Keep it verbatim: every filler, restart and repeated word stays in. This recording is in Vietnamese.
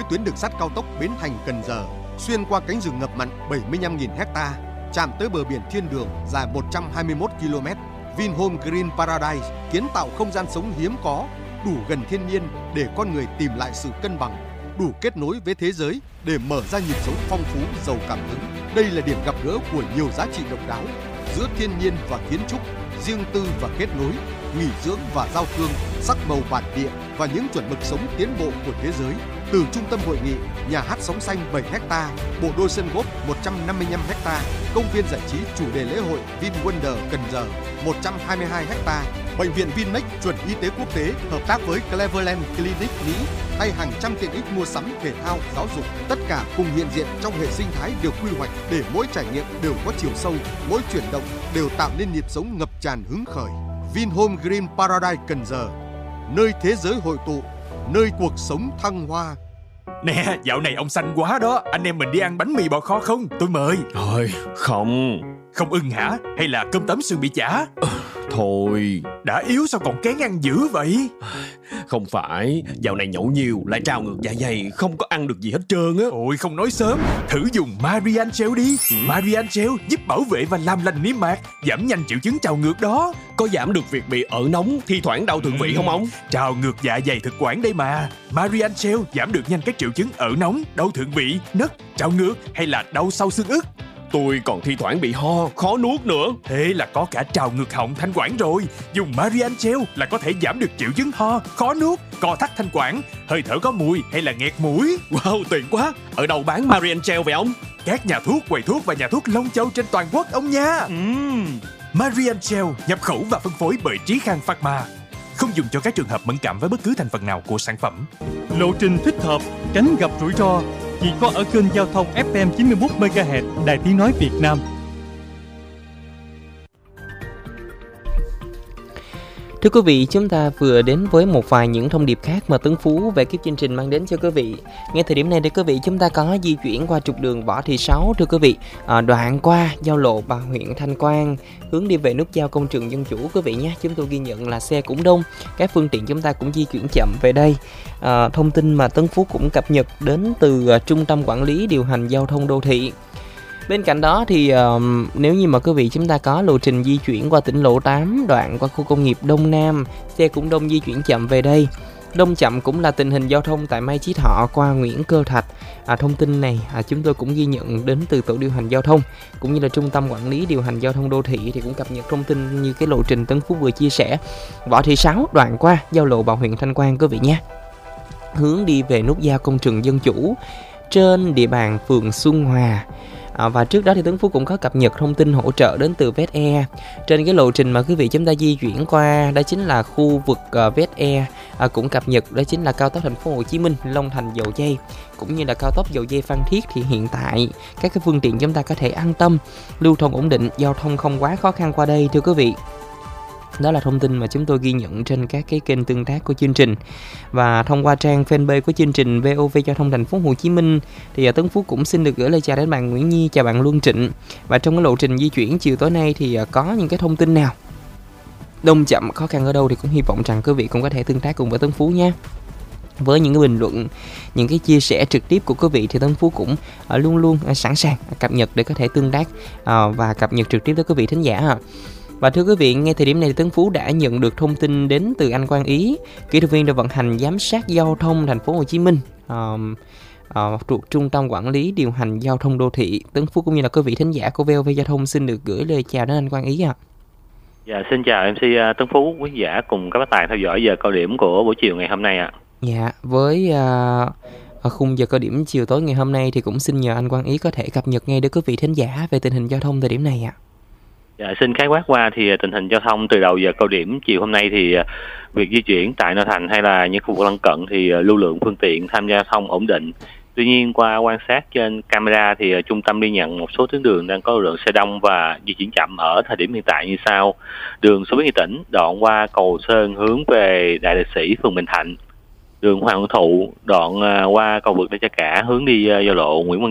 tuyến đường sắt cao tốc Bến Thành - Cần Giờ, xuyên qua cánh rừng ngập mặn bảy mươi lăm nghìn ha, chạm tới bờ biển thiên đường dài một trăm hai mươi mốt ki lô mét. Vinhome Green Paradise kiến tạo không gian sống hiếm có, đủ gần thiên nhiên để con người tìm lại sự cân bằng, đủ kết nối với thế giới để mở ra nhịp sống phong phú, giàu cảm hứng. Đây là điểm gặp gỡ của nhiều giá trị độc đáo giữa thiên nhiên và kiến trúc, riêng tư và kết nối, nghỉ dưỡng và giao thương, sắc màu bản địa và những chuẩn mực sống tiến bộ của thế giới. Từ trung tâm hội nghị, nhà hát sóng xanh bảy ha, bộ đôi sân golf một trăm năm mươi lăm ha, công viên giải trí chủ đề lễ hội VinWonder Cần Giờ một trăm hai mươi hai ha, bệnh viện Vinmec chuẩn y tế quốc tế hợp tác với Cleveland Clinic Mỹ hay hàng trăm tiện ích mua sắm, thể thao, giáo dục, tất cả cùng hiện diện trong hệ sinh thái được quy hoạch để mỗi trải nghiệm đều có chiều sâu, mỗi chuyển động đều tạo nên nhịp sống ngập tràn hứng khởi. Vinhome Green Paradise Cần Giờ, nơi thế giới hội tụ, nơi cuộc sống thăng hoa. Nè, dạo này ông xanh quá đó. Anh em mình đi ăn bánh mì bò kho không? Tôi mời. Thôi, không. Không ưng hả? Hay là cơm tấm xương bị chả? Thôi. Đã yếu sao còn kén ăn dữ vậy? Không phải, dạo này nhậu nhiều lại trào ngược dạ dày, không có ăn được gì hết trơn á. Ôi không nói sớm. Thử dùng Marian Gel đi. ừ. Marian Gel giúp bảo vệ và làm lành niêm mạc, giảm nhanh triệu chứng trào ngược đó. Có giảm được việc bị ợ nóng, thi thoảng đau thượng vị không ông? Trào ngược dạ dày thực quản đây mà. Marian Gel giảm được nhanh các triệu chứng ợ nóng, đau thượng vị, nấc, trào ngược hay là đau sau xương ức. Tôi còn thi thoảng bị ho, khó nuốt nữa. Thế là có cả trào ngược họng, thanh quản rồi. Dùng Marian Gel là có thể giảm được triệu chứng ho, khó nuốt, co thắt thanh quản, hơi thở có mùi hay là nghẹt mũi. Wow, tuyệt quá. Ở đâu bán Marian Gel vậy ông? Các nhà thuốc, quầy thuốc và nhà thuốc Long Châu trên toàn quốc ông nha. uhm. Marian Gel nhập khẩu và phân phối bởi Trí Khang Pharma. Không dùng cho các trường hợp mẫn cảm với bất cứ thành phần nào của sản phẩm. Lộ trình thích hợp, tránh gặp rủi ro chỉ có ở kênh giao thông ép em chín mươi mốt mê ga héc Đài Tiếng Nói Việt Nam. Thưa quý vị, chúng ta vừa đến với một vài những thông điệp khác mà Tấn Phú về kiếp chương trình mang đến cho quý vị. Ngay thời điểm này thì quý vị, chúng ta có di chuyển qua trục đường Võ Thị Sáu, thưa quý vị, à, đoạn qua giao lộ bà huyện Thanh Quan, hướng đi về nút giao Công trường Dân Chủ quý vị nhé. Chúng tôi ghi nhận là xe cũng đông, các phương tiện chúng ta cũng di chuyển chậm về đây. À, thông tin mà Tấn Phú cũng cập nhật đến từ uh, Trung tâm Quản lý Điều hành Giao thông Đô thị. Bên cạnh đó thì uh, nếu như mà quý vị chúng ta có lộ trình di chuyển qua tỉnh lộ tám đoạn qua khu công nghiệp Đông Nam, xe cũng đông di chuyển chậm về đây. Đông chậm cũng là tình hình giao thông tại Mai Chí Thọ qua Nguyễn Cơ Thạch. À, thông tin này à, chúng tôi cũng ghi nhận đến từ tổ điều hành giao thông cũng như là Trung tâm Quản lý Điều hành Giao thông Đô thị thì cũng cập nhật thông tin như cái lộ trình Tấn Phú vừa chia sẻ. Võ Thị Sáu đoạn qua giao lộ bà huyện Thanh Quan quý vị nhé, hướng đi về nút giao Công trường Dân Chủ trên địa bàn phường Xuân Hòa. À, và trước đó thì Tấn Phú cũng có cập nhật thông tin hỗ trợ đến từ vét e trên cái lộ trình mà quý vị chúng ta di chuyển qua, đó chính là khu vực uh, vét e à, cũng cập nhật đó chính là cao tốc Thành phố Hồ Chí Minh Long Thành Dầu Giây cũng như là cao tốc Dầu Giây Phan Thiết. Thì hiện tại các cái phương tiện chúng ta có thể an tâm lưu thông ổn định, giao thông không quá khó khăn qua đây thưa quý vị. Đó là thông tin mà chúng tôi ghi nhận trên các cái kênh tương tác của chương trình. Và thông qua trang fanpage của chương trình vê o vê Giao thông Thành phố Hồ Chí Minh thì Tấn Phú cũng xin được gửi lời chào đến bạn Nguyễn Nhi, chào bạn Luân Trịnh. Và trong cái lộ trình di chuyển chiều tối nay thì có những cái thông tin nào đông chậm khó khăn ở đâu thì cũng hy vọng rằng quý vị cũng có thể tương tác cùng với Tấn Phú nha. Với những cái bình luận, những cái chia sẻ trực tiếp của quý vị thì Tấn Phú cũng luôn luôn sẵn sàng cập nhật để có thể tương tác và cập nhật trực tiếp tới quý vị thính giả. Và thưa quý vị, ngay thời điểm này Tấn Phú đã nhận được thông tin đến từ anh Quang Ý, kỹ thuật viên đội vận hành giám sát giao thông Thành phố Hồ Chí Minh, uh, uh, thuộc Trung tâm Quản lý Điều hành Giao thông Đô thị. Tấn Phú cũng như là quý vị thính giả của vê o vê Giao thông xin được gửi lời chào đến anh Quang Ý ạ. À. Dạ, xin chào em xê Tấn Phú, quý giả cùng các bác tài theo dõi giờ cao điểm của buổi chiều ngày hôm nay ạ. À. Dạ, với uh, ở khung giờ cao điểm chiều tối ngày hôm nay thì cũng xin nhờ anh Quang Ý có thể cập nhật ngay đến quý vị thính giả về tình hình giao thông thời điểm này ạ. À. Dạ, xin khái quát qua thì tình hình giao thông từ đầu giờ cao điểm chiều hôm nay thì việc di chuyển tại nội thành hay là những khu vực lân cận thì lưu lượng phương tiện tham gia giao thông ổn định. Tuy nhiên qua quan sát trên camera thì trung tâm ghi nhận một số tuyến đường đang có lưu lượng xe đông và di chuyển chậm ở thời điểm hiện tại như sau: đường Số Biến Nghi Tỉnh đoạn qua cầu Sơn hướng về Đại Liệt Sĩ phường Bình Thạnh, đường Hoàng Hữu Thụ đoạn qua cầu vượt Đa Cha Cả hướng đi giao lộ Nguyễn Văn